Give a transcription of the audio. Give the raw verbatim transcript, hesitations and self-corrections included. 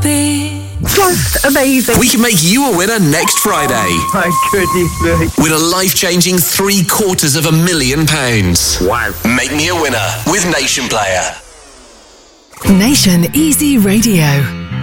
be. Just amazing. We can make you a winner next Friday. My goodness me. Win a life-changing three quarters of a million pounds. Wow. Make me a winner with Nation Player. Nation Easy Radio.